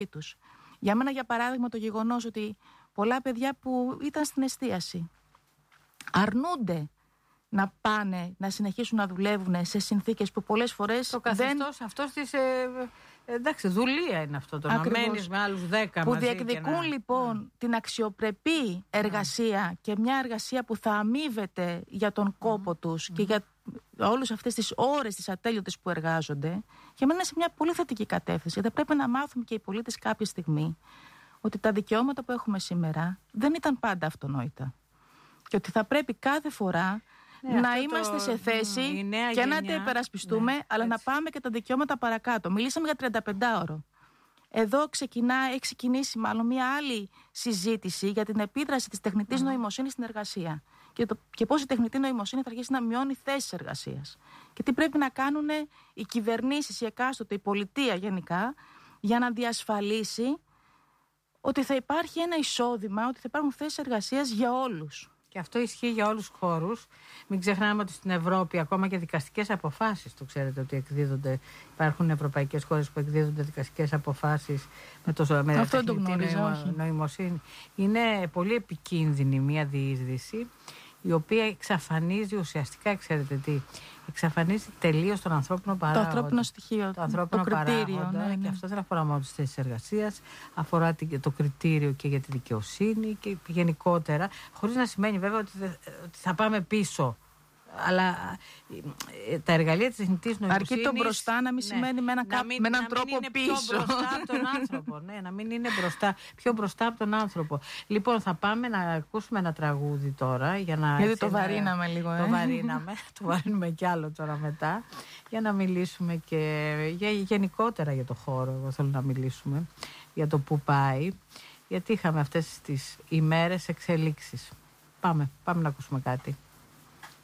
τους. Για μένα, για παράδειγμα, το γεγονός ότι πολλά παιδιά που ήταν στην εστίαση αρνούνται να πάνε να συνεχίσουν να δουλεύουν σε συνθήκες που πολλές φορές το καθεστώς αυτός της εντάξει, δουλεία είναι αυτό το Ακριβώς. να μένεις με άλλους 10 που μαζί διεκδικούν λοιπόν την αξιοπρεπή εργασία και μια εργασία που θα αμείβεται για τον κόπο τους και για όλες αυτές τις ώρες τις ατέλειωτες που εργάζονται. Για μένα είναι σε μια πολύ θετική κατεύθυνση, γιατί πρέπει να μάθουμε και οι πολίτες κάποια στιγμή ότι τα δικαιώματα που έχουμε σήμερα δεν ήταν πάντα αυτονόητα και ότι θα πρέπει κάθε φορά να είμαστε σε θέση και να τα υπερασπιστούμε, αλλά να πάμε και τα δικαιώματα παρακάτω. Μιλήσαμε για 35ωρο. Εδώ έχει ξεκινήσει μάλλον μια άλλη συζήτηση για την επίδραση της τεχνητής νοημοσύνης στην εργασία και πώς η τεχνητή νοημοσύνη θα αρχίσει να μειώνει θέσεις εργασίας και τι πρέπει να κάνουν οι κυβερνήσεις, η εκάστοτε, η πολιτεία γενικά, για να διασφαλίσει ότι θα υπάρχει ένα εισόδημα, ότι θα υπάρχουν θέσεις εργασίας για όλους. Και αυτό ισχύει για όλους τους χώρους. Μην ξεχνάμε ότι στην Ευρώπη ακόμα και δικαστικές αποφάσεις, το ξέρετε ότι εκδίδονται. Υπάρχουν ευρωπαϊκές χώρες που εκδίδονται δικαστικές αποφάσεις με τεχνητή νοημοσύνη. Είναι πολύ επικίνδυνη μια διείσδυση η οποία εξαφανίζει ουσιαστικά, ξέρετε τι, εξαφανίζει τελείως τον ανθρώπινο παράγοντα. Το ανθρώπινο στοιχείο, το ανθρώπινο κριτήριο. Ναι. Και αυτό δεν αφορά μόνο τις θέσεις εργασίας, αφορά το κριτήριο και για τη δικαιοσύνη και γενικότερα, χωρίς να σημαίνει βέβαια ότι θα πάμε πίσω. Αλλά τα εργαλεία της τεχνητής νοημοσύνης. Αρκεί το μπροστά να μην σημαίνει με έναν τρόπο πίσω. Πιο μπροστά από τον άνθρωπο. Ναι, να μην είναι πιο μπροστά από τον άνθρωπο. Λοιπόν, θα πάμε να ακούσουμε ένα τραγούδι τώρα. Γιατί το βαρύναμε λίγο. Το βαρύνουμε κι άλλο τώρα μετά. Για να μιλήσουμε και γενικότερα για το χώρο. Εγώ θέλω να μιλήσουμε για το που πάει. Γιατί είχαμε αυτές τις ημέρες εξελίξεις. Πάμε να ακούσουμε κάτι.